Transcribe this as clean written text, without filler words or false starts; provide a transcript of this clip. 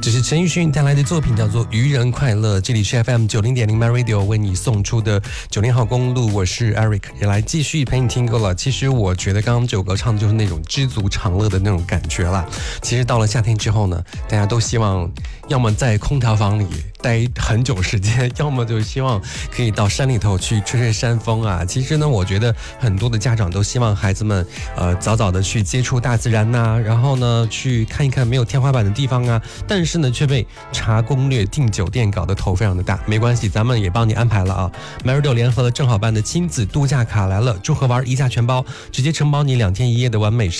这是陈奕迅带来的作品，叫做《渔人快乐》。这里是 FM90.0 My Radio 为你送出的90号公路，我是 Eric， 也来继续陪你听歌了。其实我觉得刚刚九哥唱的就是那种知足常乐的那种感觉啦。其实到了夏天之后呢，大家都希望要么在空调房里待很久时间，要么就希望可以到山里头去吹吹山风啊。其实呢，我觉得很多的家长都希望孩子们早早的去接触大自然呐，然后呢去看一看没有天花板的地方啊，但是呢却被查攻略订酒店搞得头非常的大。没关系，咱们也帮你安排了啊。MyRadio 联合了正好办的亲子度假卡来了，祝贺玩一价全包，直接承包你2天1夜的完美